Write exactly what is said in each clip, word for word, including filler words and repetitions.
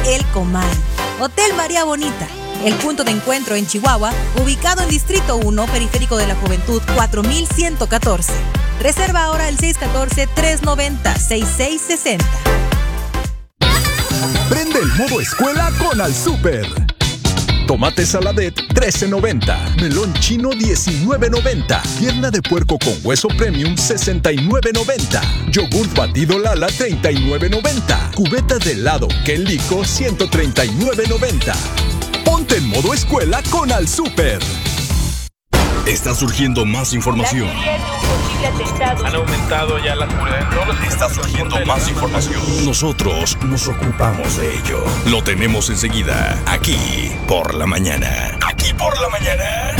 El Comal. Hotel María Bonita, el punto de encuentro en Chihuahua, ubicado en Distrito uno, Periférico de la Juventud, cuatro mil ciento catorce. Reserva ahora el seis uno cuatro, tres nueve cero, seis seis seis cero. Prende el modo escuela con Al Súper. Tomate saladet trece noventa, melón chino diecinueve noventa, pierna de puerco con hueso premium sesenta y nueve noventa, yogur batido Lala treinta y nueve noventa, cubeta de helado Kenlico ciento treinta y nueve noventa. Ponte en modo escuela con Al Súper. Está surgiendo más información. Han aumentado ya la seguridad en todos los... Está surgiendo más información. Nosotros nos ocupamos de ello. Lo tenemos enseguida, aquí por la mañana. Aquí por la mañana.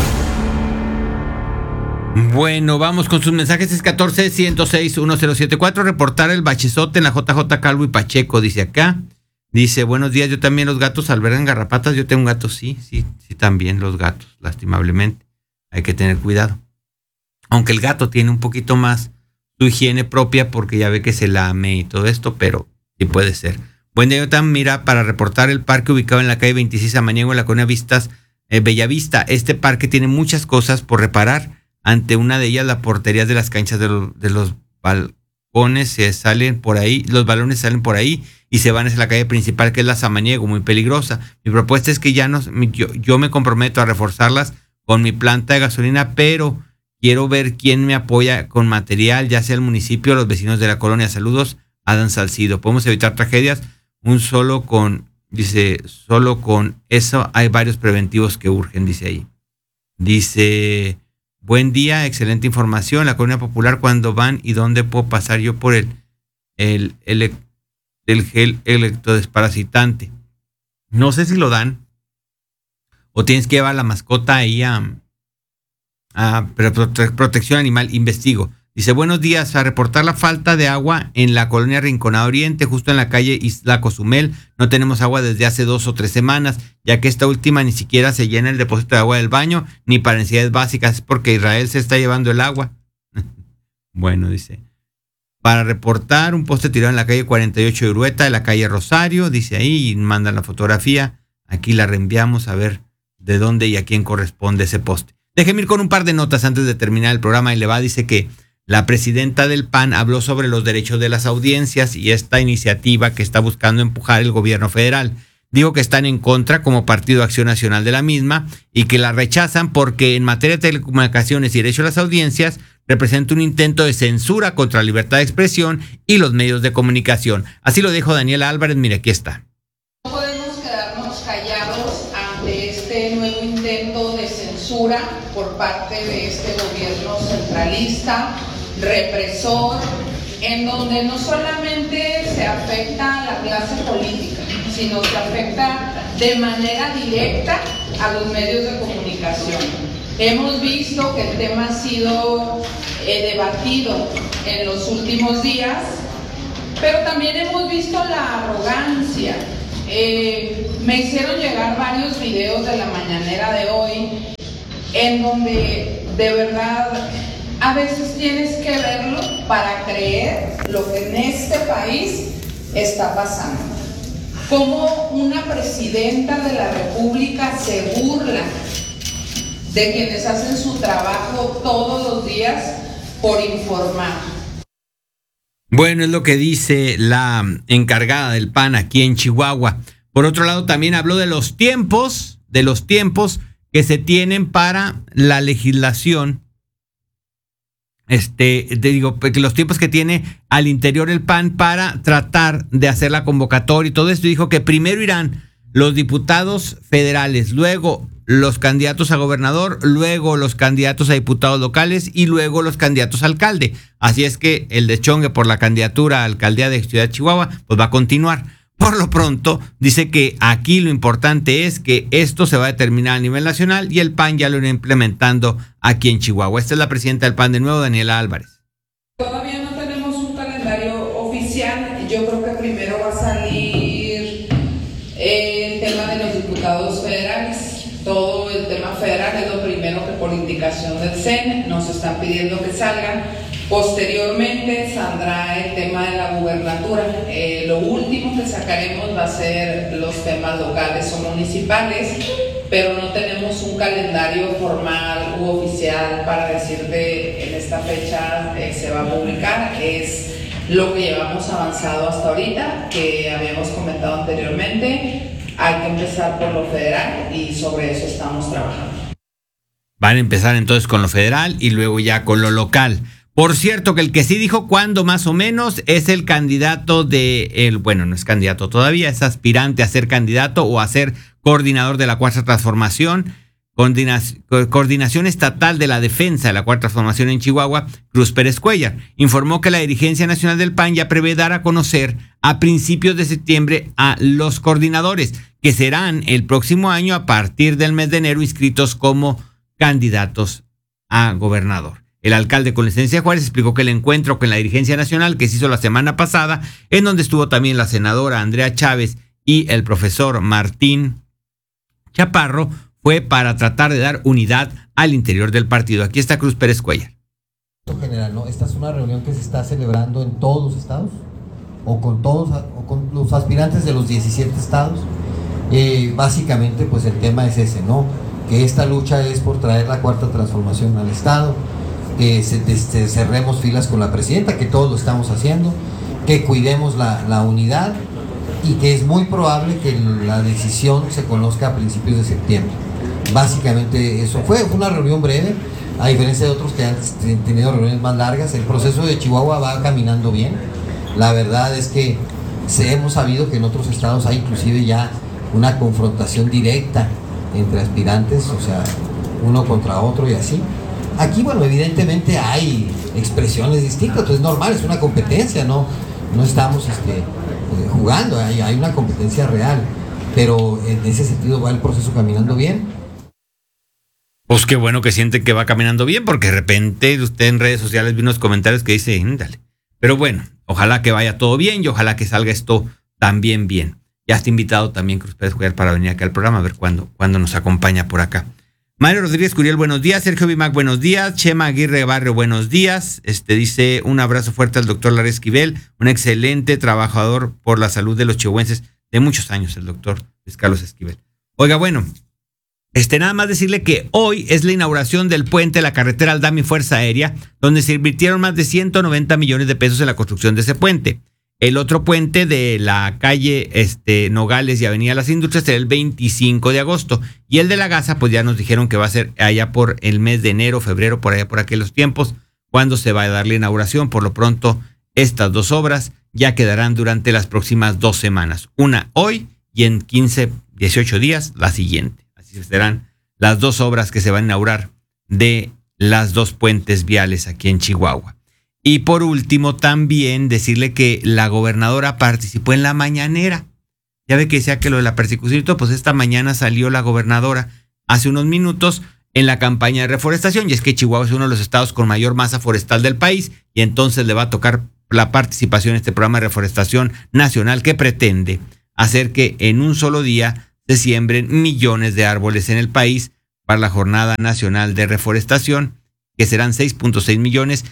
Bueno, vamos con sus mensajes. Es uno cuatro, uno cero seis, uno cero siete cuatro. Reportar el bachezote en la J J Calvo y Pacheco, dice acá. Dice, buenos días, yo también los gatos albergan garrapatas. Yo tengo un gato, sí, sí, sí, también los gatos, lastimablemente. Hay que tener cuidado. Aunque el gato tiene un poquito más su higiene propia porque ya ve que se lame y todo esto, pero sí puede ser. Buen día, yo también, mira, para reportar el parque ubicado en la calle veintiséis Samaniego, en la colonia Vistas, eh, Bellavista. Este parque tiene muchas cosas por reparar. Ante una de ellas, la portería de las canchas de los, de los balcones se salen por ahí, los balones salen por ahí y se van hacia la calle principal, que es la Samaniego, muy peligrosa. Mi propuesta es que ya nos, yo, yo me comprometo a reforzarlas con mi planta de gasolina, pero quiero ver quién me apoya con material, ya sea el municipio o los vecinos de la colonia. Saludos, Adán Salcido. Podemos evitar tragedias, un solo con, dice, solo con eso hay varios preventivos que urgen, dice ahí. Dice, buen día, excelente información. La colonia popular, ¿cuándo van y dónde puedo pasar yo por el, el, el, el gel electrodesparasitante? No sé si lo dan. O tienes que llevar la mascota ahí a, a prote- protección animal, investigo. Dice, buenos días, a reportar la falta de agua en la colonia Rinconada Oriente, justo en la calle Isla Cozumel. No tenemos agua desde hace dos o tres semanas, ya que esta última ni siquiera se llena el depósito de agua del baño, ni para necesidades básicas, es porque Israel se está llevando el agua. Bueno, dice, para reportar un poste tirado en la calle cuarenta y ocho de Urueta, de la calle Rosario, dice ahí, y mandan la fotografía. Aquí la reenviamos a ver de dónde y a quién corresponde ese poste. Déjeme ir con un par de notas antes de terminar el programa. Y le va, dice que la presidenta del P A N habló sobre los derechos de las audiencias y esta iniciativa que está buscando empujar el gobierno federal. Dijo que están en contra como Partido Acción Nacional de la misma y que la rechazan porque en materia de telecomunicaciones y derecho a las audiencias representa un intento de censura contra la libertad de expresión y los medios de comunicación. Así lo dijo Daniela Álvarez. Mire, aquí está. No podemos quedarnos callados ante este nuevo intento de censura por parte de este gobierno centralista, represor, en donde no solamente se afecta a la clase política, sino que afecta de manera directa a los medios de comunicación. Hemos visto que el tema ha sido eh, debatido en los últimos días, pero también hemos visto la arrogancia. Eh, me hicieron llegar varios videos de la mañanera de hoy en donde de verdad a veces tienes que verlo para creer lo que en este país está pasando. Cómo una presidenta de la República se burla de quienes hacen su trabajo todos los días por informar. Bueno, es lo que dice la encargada del P A N aquí en Chihuahua. Por otro lado, también habló de los tiempos, de los tiempos que se tienen para la legislación. Este, te digo, que los tiempos que tiene al interior el P A N para tratar de hacer la convocatoria y todo esto. Dijo que primero irán los diputados federales, luego los candidatos a gobernador, luego los candidatos a diputados locales y luego los candidatos a alcalde. Así es que el deschongue por la candidatura a alcaldía de Ciudad de Chihuahua pues va a continuar. Por lo pronto, dice que aquí lo importante es que esto se va a determinar a nivel nacional y el P A N ya lo irá implementando aquí en Chihuahua. Esta es la presidenta del P A N de nuevo, Daniela Álvarez. Todavía no tenemos un calendario oficial. Yo creo que primero va a salir el tema de los diputados federales. Todo el tema federal es lo primero que por indicación del C E N nos están pidiendo que salgan. Posteriormente saldrá el tema de la gubernatura. Eh, lo último que sacaremos va a ser los temas locales o municipales, pero no tenemos un calendario formal u oficial para decirte en esta fecha eh, se va a publicar. Es lo que llevamos avanzado hasta ahorita, que habíamos comentado anteriormente. Hay que empezar por lo federal y sobre eso estamos trabajando. Van a empezar entonces con lo federal y luego ya con lo local. Por cierto, que el que sí dijo cuándo más o menos es el candidato de, el, bueno, no es candidato todavía, es aspirante a ser candidato o a ser coordinador de la Cuarta Transformación, coordinación, coordinación estatal de la defensa de la Cuarta Transformación en Chihuahua, Cruz Pérez Cuellar. Informó que la dirigencia nacional del P A N ya prevé dar a conocer a principios de septiembre a los coordinadores, que serán el próximo año a partir del mes de enero inscritos como candidatos a gobernador. El alcalde con licencia Juárez explicó que el encuentro con la dirigencia nacional que se hizo la semana pasada, en donde estuvo también la senadora Andrea Chávez y el profesor Martín Chaparro, fue para tratar de dar unidad al interior del partido. Aquí está Cruz Pérez Cuellar. General, ¿no? Esta es una reunión que se está celebrando en todos los estados, o con todos, o con los aspirantes de los diecisiete estados. Eh, básicamente, pues el tema es ese, ¿no? Que esta lucha es por traer la Cuarta Transformación al estado, que se, se, cerremos filas con la presidenta, que todos lo estamos haciendo, que cuidemos la, la unidad y que es muy probable que la decisión se conozca a principios de septiembre. Básicamente eso fue, fue una reunión breve, a diferencia de otros que han tenido reuniones más largas. El proceso de Chihuahua va caminando bien. La verdad es que se, hemos sabido que en otros estados hay inclusive ya una confrontación directa entre aspirantes, o sea, uno contra otro y así. Aquí, bueno, evidentemente hay expresiones distintas, entonces es normal, es una competencia, no, no estamos este, eh, jugando, hay, hay una competencia real, pero en ese sentido va el proceso caminando bien. Pues qué bueno que sienten que va caminando bien, porque de repente usted en redes sociales vi unos comentarios que dice, dale. Pero bueno, ojalá que vaya todo bien y ojalá que salga esto también bien. Ya está invitado también Cruz Pérez Cuellar para venir acá al programa, a ver cuándo, cuándo nos acompaña por acá. Mario Rodríguez Curiel, buenos días. Sergio Bimac, buenos días. Chema Aguirre Barrio, buenos días. Este dice, un abrazo fuerte al doctor Larry Esquivel, un excelente trabajador por la salud de los chihuahuenses de muchos años, el doctor Luis Carlos Esquivel. Oiga, bueno, este nada más decirle que hoy es la inauguración del puente de la carretera Aldama y Fuerza Aérea, donde se invirtieron más de ciento noventa millones de pesos en la construcción de ese puente. El otro puente de la calle este, Nogales y Avenida Las Industrias será el veinticinco de agosto. Y el de la Gaza, pues ya nos dijeron que va a ser allá por el mes de enero, febrero, por allá por aquellos tiempos, cuando se va a dar la inauguración. Por lo pronto, estas dos obras ya quedarán durante las próximas dos semanas. Una hoy y en quince, dieciocho días la siguiente. Así serán las dos obras que se van a inaugurar de las dos puentes viales aquí en Chihuahua. Y por último, también decirle que la gobernadora participó en la mañanera. Ya ve que decía que lo de la persecución y todo, pues esta mañana salió la gobernadora hace unos minutos en la campaña de reforestación. Y es que Chihuahua es uno de los estados con mayor masa forestal del país y entonces le va a tocar la participación en este programa de reforestación nacional que pretende hacer que en un solo día se siembren millones de árboles en el país para la Jornada Nacional de Reforestación, que serán seis punto seis millones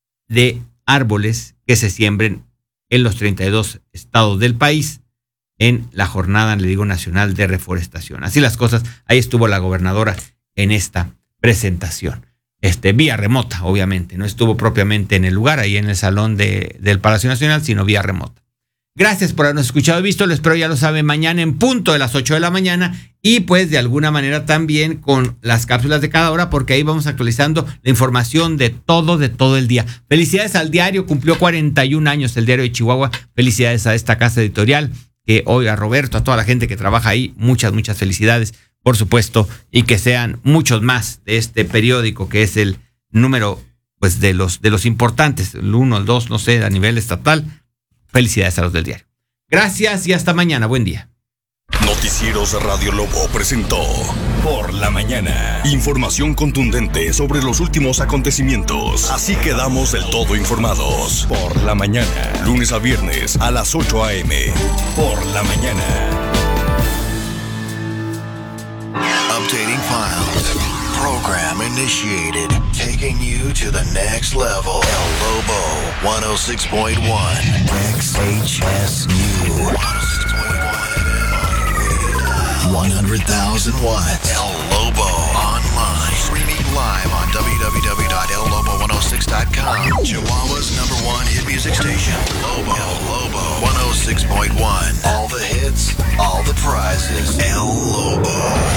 de árboles que se siembren en los treinta y dos estados del país en la jornada, le digo, nacional de reforestación. Así las cosas, ahí estuvo la gobernadora en esta presentación. Este, vía remota, obviamente, no estuvo propiamente en el lugar, ahí en el salón de, del Palacio Nacional, sino vía remota. Gracias por habernos escuchado y visto, lo espero, ya lo saben, mañana en punto de las ocho de la mañana y pues de alguna manera también con las cápsulas de cada hora, porque ahí vamos actualizando la información de todo, de todo el día. Felicidades al diario, cumplió cuarenta y un años el Diario de Chihuahua, felicidades a esta casa editorial, que hoy a Roberto, a toda la gente que trabaja ahí, muchas, muchas felicidades, por supuesto, y que sean muchos más de este periódico que es el número pues de los, de los importantes, el uno, el dos, no sé, a nivel estatal. Felicidades a los del diario. Gracias y hasta mañana. Buen día. Noticieros Radio Lobo presentó Por la Mañana. Información contundente sobre los últimos acontecimientos. Así quedamos del todo informados. Por la Mañana. Lunes a viernes a las ocho a.m. Por la Mañana. Update initiated, taking you to the next level. El Lobo, one oh six point one. X H S U. one hundred thousand watts. El Lobo online. Streaming live on w w w dot el lobo one oh six dot com. Chihuahua's number one hit music station. Lobo. El Lobo one oh six point one. All the hits, all the prizes. El Lobo.